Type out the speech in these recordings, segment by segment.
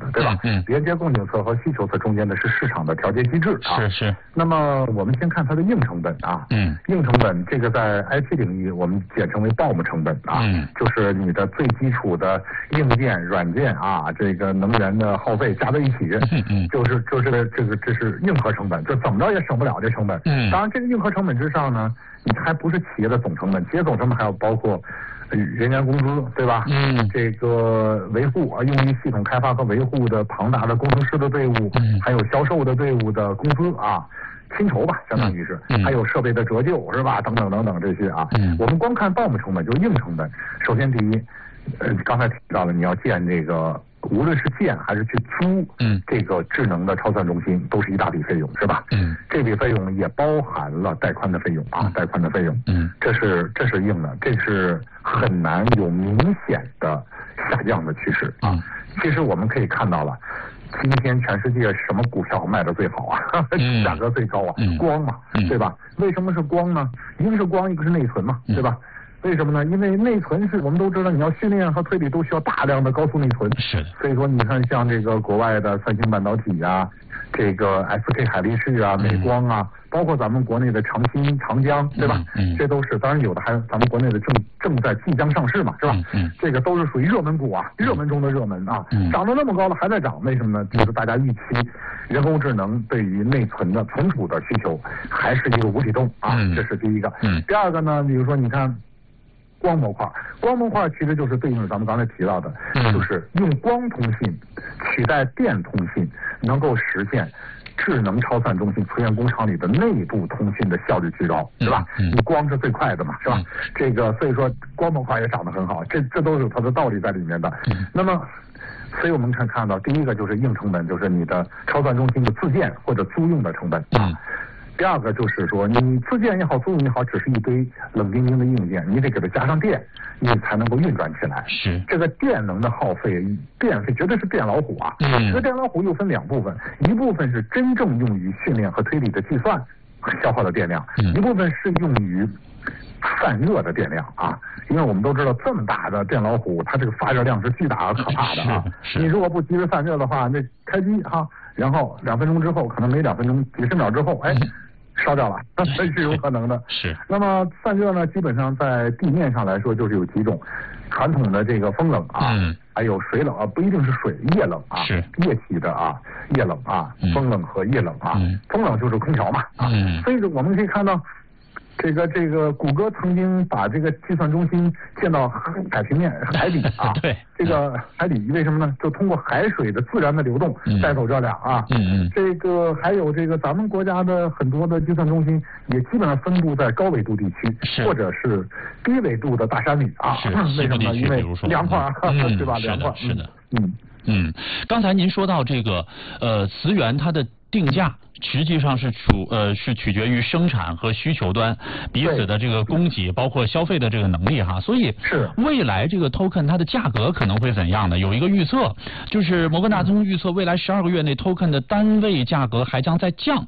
对吧？连接供给侧和需求侧中间的是市场的调节机制啊。 是。 那么我们先看它的硬成本啊。硬成本这个在 IT 领域我们简称为 BOM 成本啊。就是你的最基础的硬件、软件啊，这个能源的耗费加在一起，就是这是硬核成本，就怎么着也省不了这成本。当然这个硬核成本之上呢，你还不是企业的总成本，企业总成本还要包括人员工资，对吧？这个维护用于系统开发和维护的庞大的工程师的队伍，还有销售的队伍的工资啊，薪酬吧，相当于是，还有设备的折旧是吧？等等等等这些啊。我们光看 BOM 成本就是硬成本。首先第一，刚才提到了你要建这个。无论是建还是去租，这个智能的超算中心都是一大笔费用，是吧？这笔费用也包含了带宽的费用啊，带宽的费用，这是硬的，这是很难有明显的下降的趋势啊。其实我们可以看到了，今天全世界什么股票卖的最好啊？价格最高啊？光嘛，对吧？为什么是光呢？一个是光，一个是内存嘛，对吧？为什么呢？因为内存是我们都知道，你要训练和推理都需要大量的高速内存。是。所以说，你看像这个国外的三星半导体啊，这个 SK 海力士啊、美光啊，包括咱们国内的长鑫、长江，对吧？这都是，当然有的还咱们国内的正在即将上市嘛，是吧？这个都是属于热门股啊，热门中的热门啊，涨得那么高了还在涨，为什么呢？就是大家预期人工智能对于内存的存储的需求还是一个无底洞啊，这是第一个。第二个呢，比如说你看。光模块其实就是对应咱们刚才提到的，就是用光通信取代电通信，能够实现智能超算中心磁源工厂里的内部通信的效率提高，是吧？你光是最快的嘛，是吧？这个所以说光模块也涨得很好，这都是有它的道理在里面的。那么，所以我们看到第一个就是硬成本，就是你的超算中心的自建或者租用的成本啊。第二个就是说，你自建也好，租用也好，只是一堆冷冰冰的硬件，你得给它加上电，你才能够运转起来。是这个电能的耗费，电费绝对是电老虎啊。这个电老虎又分两部分，一部分是真正用于训练和推理的计算消耗的电量，一部分是用于散热的电量啊。因为我们都知道，这么大的电老虎，它这个发热量是巨大而可怕的啊。你如果不及时散热的话，那开机哈，然后2分钟之后，可能没2分钟，几十秒之后，烧掉了，这是有可能的。是。那么散热呢，基本上在地面上来说，就是有几种，传统的这个风冷啊，还有水冷啊，不一定是水，液冷啊，是液体的啊，液冷啊，风冷和液冷啊，风冷就是空调嘛啊。所以我们可以看到。这个谷歌曾经把这个计算中心建到海平面海底啊，对，这个海底为什么呢？就通过海水的自然的流动带走热量啊。这个还有这个咱们国家的很多的计算中心也基本上分布在高纬度地区，或者是低纬度的大山里啊。为什么呢？因为凉快啊，对吧？凉快。是的。 刚才您说到这个磁源它的定价。实际上是取决于生产和需求端彼此的这个供给，包括消费的这个能力哈。所以未来这个 token 它的价格可能会怎样呢？有一个预测，就是摩根大通预测未来12个月内 token 的单位价格还将再降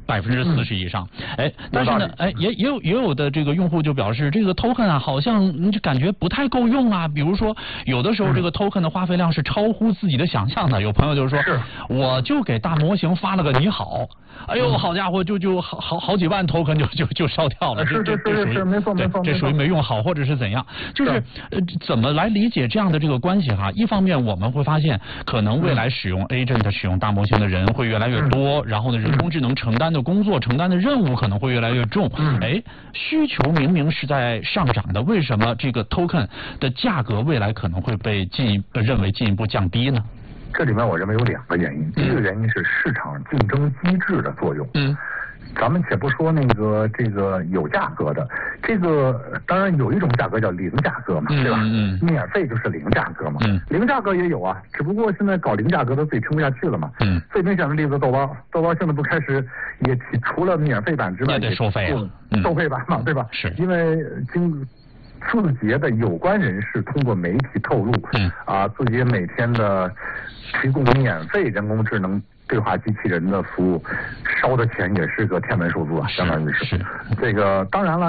40%以上。但是呢，也有的这个用户就表示，这个 token 啊，好像就感觉不太够用啊。比如说，有的时候这个 token 的花费量是超乎自己的想象的。有朋友就是说，我就给大模型发了个你好。哎呦，好家伙，就好几万 token 就烧掉了， 是没错， 这属于没用好，或者是怎样？就是怎么来理解这样的这个关系哈？一方面我们会发现，可能未来使用 agent 使用大模型的人会越来越多，然后呢，人工智能承担的工作、承担的任务可能会越来越重。需求明明是在上涨的，为什么这个 token 的价格未来可能会被认为进一步降低呢？ 这里面我认为有2个原因，第一个原因是市场竞争机制的作用。咱们且不说这个有价格的，这个当然有一种价格叫零价格嘛，对吧？免费就是零价格嘛。零价格也有啊，只不过现在搞零价格的自己撑不下去了嘛。最明显的例子豆包现在不开始也除了免费版之外， 也得收费了， 收费版嘛，对吧？是因为字节的有关人士通过媒体透露，字节每天的提供免费人工智能对话机器人的服务，烧的钱也是个天文数字啊，相当于是。这个当然了，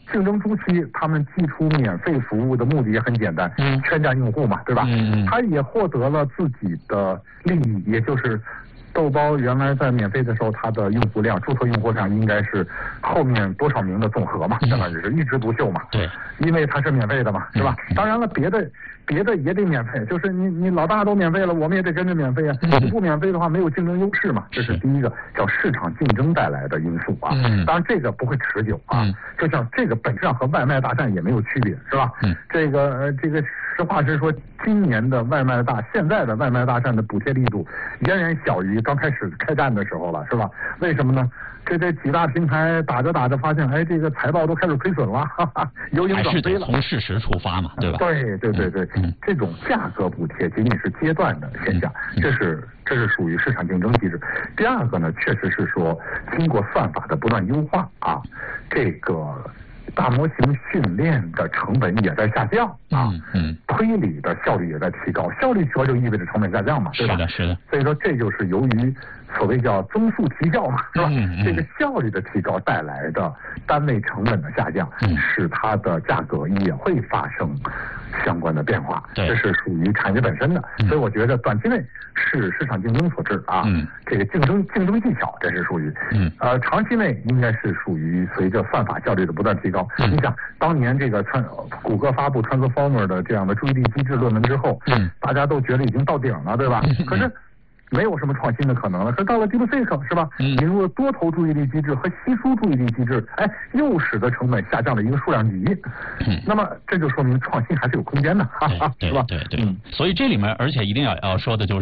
竞争初期，他们寄出免费服务的目的也很简单，圈占用户嘛，对吧？他也获得了自己的利益，也就是豆包原来在免费的时候，它的用户量、注册用户量应该是后面多少名的总和嘛，相当于是一枝独秀嘛。 对， 因为它是免费的嘛，是吧？当然了，别的也得免费，就是你老大都免费了，我们也得跟着免费啊。不免费的话，没有竞争优势嘛，这是第一个叫市场竞争带来的因素啊。当然这个不会持久啊，就像这个本质上和外卖大战也没有区别，是吧？这个实话实说，今年的现在的外卖大战的补贴力度远远小于刚开始开战的时候了，是吧？为什么呢？这几大平台打着打着发现，这个财报都开始亏损了，由盈转亏了。 还是得从事实出发嘛，对吧？ 对，这种价格补贴仅仅是阶段的现象，这是属于市场竞争机制。第二个呢，确实是说经过算法的不断优化啊，这个大模型训练的成本也在下降啊，推理的效率也在提高，效率提高就意味着成本下降嘛，对吧？ 是的。 所以说这就是由于所谓叫增速提效嘛，是吧？这个效率的提高带来的单位成本的下降，使它的价格也会发生相关的变化，这是属于产业本身的。所以我觉得短期内是市场竞争所致啊，这个竞争技巧，这是属于长期内应该是属于随着算法效率的不断提高。你想当年这个谷歌发布 Transformer 的这样的注意力机制论文之后，大家都觉得已经到顶了，对吧？可是没有什么创新的可能了。可是到了 DeepSeek 是吧？引入了多头注意力机制和稀疏注意力机制，又使得成本下降了一个数量级。那么这就说明创新还是有空间的，是吧？ 对。所以这里面而且一定要说的就是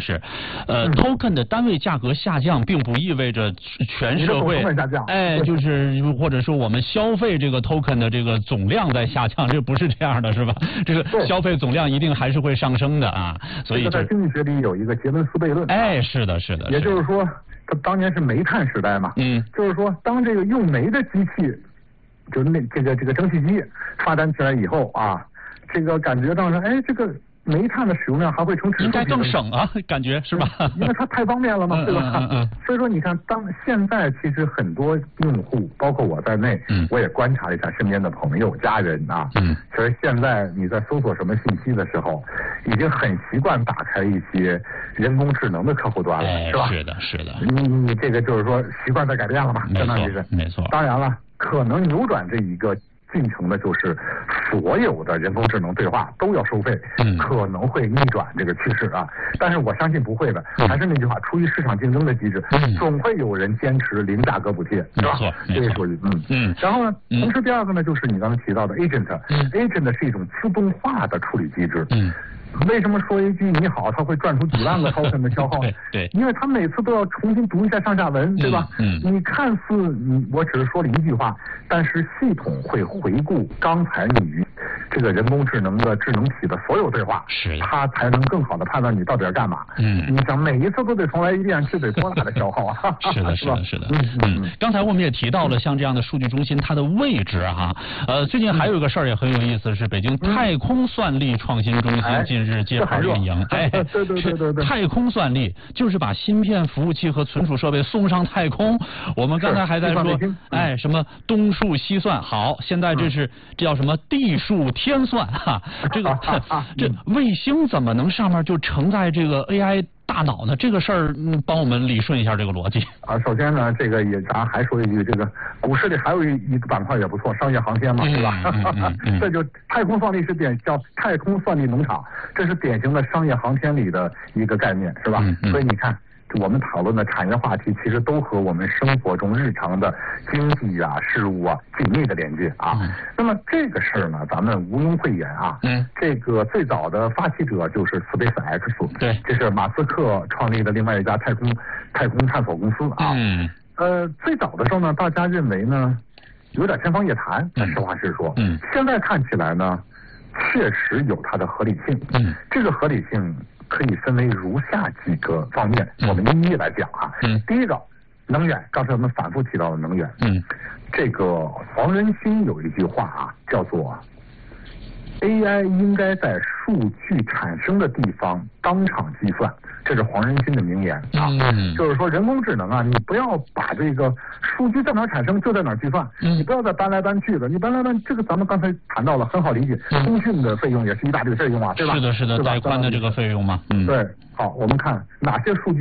，token 的单位价格下降，并不意味着全社会就是或者说我们消费这个 token 的这个总量在下降，这不是这样的，是吧？这个消费总量一定还是会上升的啊。所以在经济学里有一个杰伦斯悖论。 是的。 也就是说，它当年是煤炭时代嘛，就是说，当这个用煤的机器，就是这个蒸汽机发展起来以后啊，这个感觉到这个煤炭的使用量还会成指数， 应该更省啊，感觉是吧？ 因为它太方便了嘛，对吧？所以说你看，现在其实很多用户，包括我在内，我也观察了一下身边的朋友、家人啊，其实现在你在搜索什么信息的时候，已经很习惯打开一些人工智能的客户端了，是吧？ 是的。 你这个就是说习惯在改变了嘛，相当于是。 没错。 当然了，可能扭转这一个进程的就是所有的人工智能对话都要收费，可能会逆转这个趋势啊。但是我相信不会的，还是那句话，出于市场竞争的机制，总会有人坚持零价格补贴，是吧？这个属于然后呢，同时第二个呢，就是你刚才提到的 agent 是一种自动化的处理机制。为什么说一句你好，它会赚出几万个 token 的消耗？ 对， 因为它每次都要重新读一下上下文，对吧？你看似我只是说了一句话，但是系统会回顾刚才你与这个人工智能的智能体的所有对话，它才能更好的判断你到底要干嘛。你想每一次都得重来一遍，这得多大的消耗啊？ 是的。刚才我们也提到了像这样的数据中心它的位置哈，最近还有一个事儿也很有意思，是北京太空算力创新中心近日揭牌运营。 对， 太空算力就是把芯片、服务器和存储设备送上太空。我们刚才还在说，什么东数西算，好，现在这叫什么地数天算哈？这卫星怎么能上面就承载这个 AI 大脑呢？这个事儿，帮我们理顺一下这个逻辑啊。首先呢，这个咱还说一句，这个股市里还有一个板块也不错，商业航天嘛，对吧？这就太空算力是叫太空算力农场，这是典型的商业航天里的一个概念，是吧？所以你看，我们讨论的产业话题，其实都和我们生活中日常的经济啊、事物啊紧密的连接啊。那么这个事儿呢，咱们毋庸讳言啊。这个最早的发起者就是 SpaceX， 对， 这是马斯克创立的另外一家太空探索公司啊。最早的时候呢，大家认为呢有点天方夜谭，但实话实说，现在看起来呢，确实有它的合理性。这个合理性可以分为如下几个方面，我们一一来讲啊。第一个，能源，刚才我们反复提到的能源。这个黄仁勋有一句话啊，叫做 AI 应该在数据产生的地方当场计算，这是黄仁勋的名言啊。就是说人工智能啊，你不要把这个数据在哪儿产生就在哪儿计算，你不要再搬来搬去的。你搬来搬这个咱们刚才谈到了，很好理解，通讯的费用也是一大笔费用啊，对吧？ 是的，带宽的这个费用嘛。 对，好，我们看哪些数据